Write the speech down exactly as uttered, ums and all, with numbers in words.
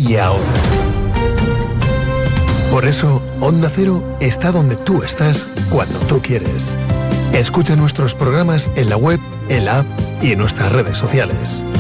y ahora. Por eso, Onda Cero está donde tú estás cuando tú quieres. Escucha nuestros programas en la web, en la app y en nuestras redes sociales.